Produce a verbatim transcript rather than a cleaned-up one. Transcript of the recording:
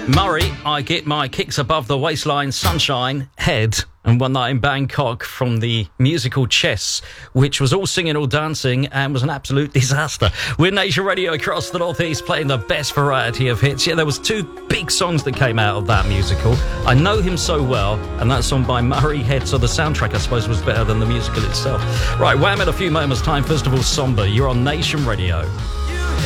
Murray, I Get My Kicks Above the Waistline, Sunshine, Head, and One Night in Bangkok from the musical Chess, which was all singing, all dancing, and was an absolute disaster. We're Nation Radio across the North East, playing the best variety of hits. Yeah, there was two big songs that came out of that musical. I Know Him So Well, and that song by Murray Head, so the soundtrack, I suppose, was better than the musical itself. Right, Wham! In a few moments' time. First of all, Somber, you're on Nation Radio.